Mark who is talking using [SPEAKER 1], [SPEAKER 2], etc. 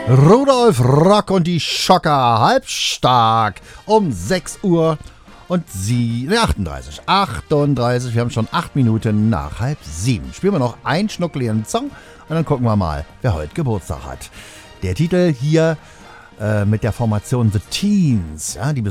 [SPEAKER 1] Rudolf Rock und die Schocker, halbstark, um 6 Uhr und 38. Wir haben schon 8 Minuten nach 6:30. Spielen wir noch einen schnuckeligen Song und dann gucken wir mal, wer heute Geburtstag hat. Der Titel hier mit der Formation The Teens, ja, die